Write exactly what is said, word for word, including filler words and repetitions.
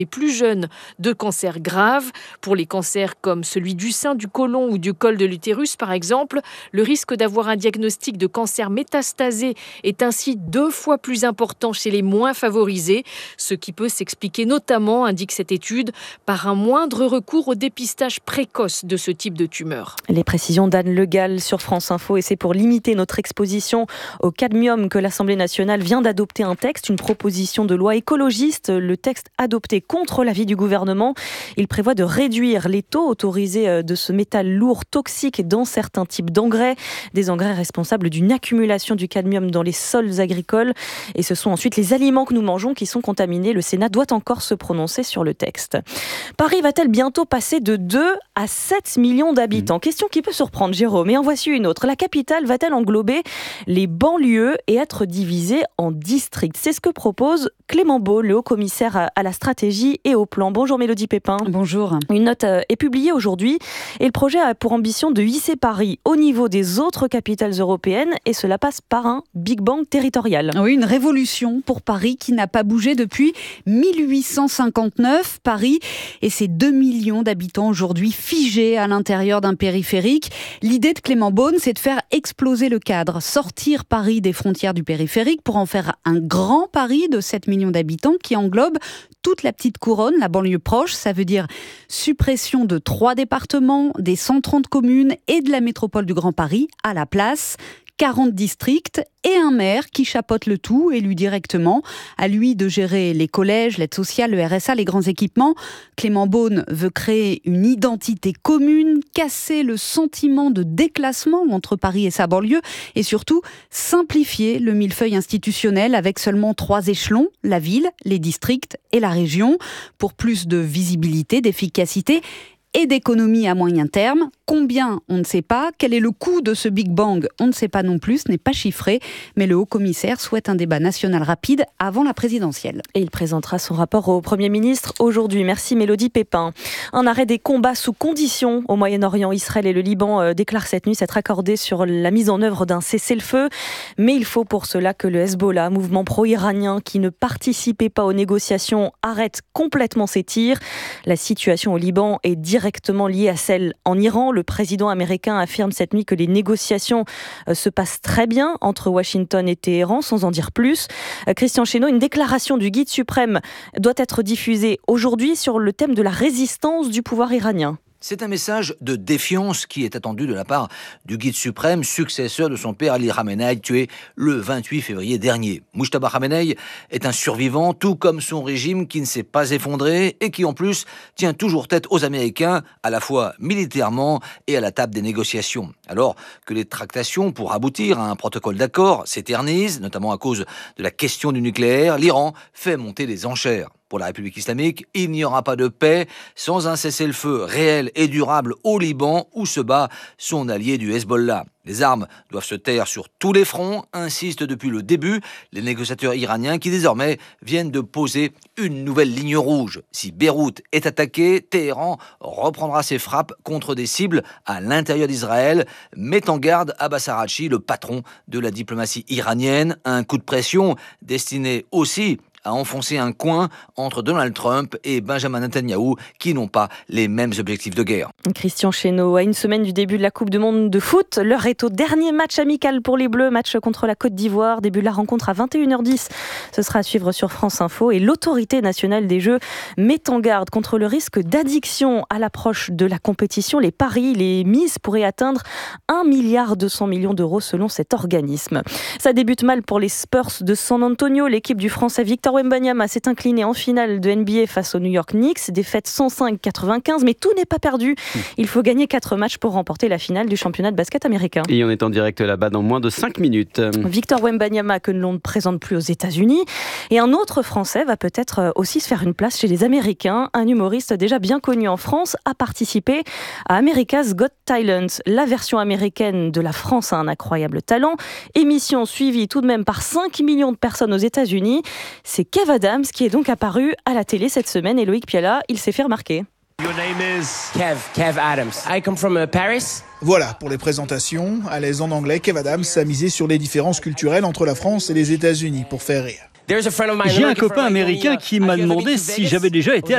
les plus jeunes de cancers graves. Pour les cancers comme celui du sein, du côlon ou du col de l'utérus par exemple, le risque d'avoir un diagnostic de cancer métastasé est ainsi deux fois plus important chez les moins favorisés, ce qui peut s'expliquer notamment, indique cette étude, par un moindre recours au dépistage précoce de ce type de tumeur. Les précisions d'Anne Le Gall sur France Info, et c'est pour limiter notre exposition au cadmium que l'Assemblée nationale vient d'adopter un texte, une proposition de loi écologiste. Le texte adopté contre l'avis du gouvernement, il prévoit de réduire les taux autorisés de ce métal lourd toxique dans certains types d'engrais, des engrais responsables d'une accumulation du cadmium dans les sols agricoles. Et ce sont ensuite les aliments que nous mangeons qui sont contaminés. Le Sénat doit encore se prononcer sur le texte. Paris va-t-elle bientôt passer de deux à sept millions d'habitants ? Mmh. Question qui peut surprendre, Jérôme. Et en voici une autre. La capitale va-t-elle englober les banlieues et être divisée en districts ? C'est ce que propose Clément Beaune, le haut-commissaire à la stratégie et au plan. Bonjour Mélodie Pépin. Bonjour. Une note est publiée aujourd'hui et le projet a pour ambition de hisser Paris au niveau des autres capitales européennes et cela passe par un Big Bang territorial. Oui, une révolution pour Paris qui n'a pas bougé depuis mille huit cent cinquante-neuf. Paris et ses deux millions d'habitants aujourd'hui figés à l'intérieur d'un périphérique. L'idée de Clément Beaune, c'est de faire exploser le cadre, sortir Paris des frontières du périphérique pour en faire un grand Paris de sept millions d'habitants qui englobe toute la petite couronne, la banlieue proche. Ça veut dire suppression de trois départements, des cent trente communes et de la métropole du Grand Paris. À la place, quarante districts et un maire qui chapeaute le tout, élu directement. À lui de gérer les collèges, l'aide sociale, le R S A, les grands équipements. Clément Beaune veut créer une identité commune, casser le sentiment de déclassement entre Paris et sa banlieue et surtout simplifier le millefeuille institutionnel avec seulement trois échelons, la ville, les districts et la région, pour plus de visibilité, d'efficacité et d'économie à moyen terme. Combien ? On ne sait pas. Quel est le coût de ce Big Bang ? On ne sait pas non plus, ce n'est pas chiffré. Mais le haut-commissaire souhaite un débat national rapide avant la présidentielle. Et il présentera son rapport au Premier ministre aujourd'hui. Merci Mélodie Pépin. Un arrêt des combats sous conditions au Moyen-Orient. Israël et le Liban déclarent cette nuit s'être accordés sur la mise en œuvre d'un cessez-le-feu. Mais il faut pour cela que le Hezbollah, mouvement pro-iranien qui ne participait pas aux négociations, arrête complètement ses tirs. La situation au Liban est directement directement liée à celle en Iran. Le président américain affirme cette nuit que les négociations se passent très bien entre Washington et Téhéran, sans en dire plus. Christian Chesneau, une déclaration du guide suprême doit être diffusée aujourd'hui sur le thème de la résistance du pouvoir iranien. C'est un message de défiance qui est attendu de la part du guide suprême, successeur de son père Ali Khamenei, tué le vingt-huit février dernier. Mujtaba Khamenei est un survivant, tout comme son régime qui ne s'est pas effondré et qui en plus tient toujours tête aux Américains, à la fois militairement et à la table des négociations. Alors que les tractations pour aboutir à un protocole d'accord s'éternisent, notamment à cause de la question du nucléaire, l'Iran fait monter les enchères. Pour la République islamique, il n'y aura pas de paix sans un cessez-le-feu réel et durable au Liban où se bat son allié du Hezbollah. Les armes doivent se taire sur tous les fronts, insistent depuis le début les négociateurs iraniens qui désormais viennent de poser une nouvelle ligne rouge. Si Beyrouth est attaquée, Téhéran reprendra ses frappes contre des cibles à l'intérieur d'Israël, met en garde Abbas Araghchi, le patron de la diplomatie iranienne. Un coup de pression destiné aussi à enfoncer un coin entre Donald Trump et Benjamin Netanyahou qui n'ont pas les mêmes objectifs de guerre. Christian Chesneau, à une semaine du début de la Coupe du Monde de foot, l'heure est au dernier match amical pour les Bleus, match contre la Côte d'Ivoire, début de la rencontre à vingt et une heures dix. Ce sera à suivre sur France Info et l'autorité nationale des Jeux met en garde contre le risque d'addiction à l'approche de la compétition. Les paris, les mises pourraient atteindre un milliard deux cents millions d'euros selon cet organisme. Ça débute mal pour les Spurs de San Antonio. L'équipe du Français Victor Wembanyama s'est incliné en finale de N B A face aux New York Knicks, défaite cent cinq à quatre-vingt-quinze, mais tout n'est pas perdu. Il faut gagner quatre matchs pour remporter la finale du championnat de basket américain. Et on est en direct là-bas dans moins de cinq minutes. Victor Wembanyama que l'on ne présente plus aux États-Unis. Et un autre Français va peut-être aussi se faire une place chez les Américains. Un humoriste déjà bien connu en France a participé à America's Got Talent. La version américaine de La France a un incroyable talent. Émission suivie tout de même par cinq millions de personnes aux États-Unis. C'est Kev Adams qui est donc apparu à la télé cette semaine et Loïc Piala, il s'est fait remarquer. Your name is Kev, Kev Adams. I come from uh, Paris. Voilà, pour les présentations, à l'aise en anglais, Kev Adams a misé sur les différences culturelles entre la France et les États-Unis pour faire rire. J'ai un copain américain qui m'a demandé si j'avais déjà été à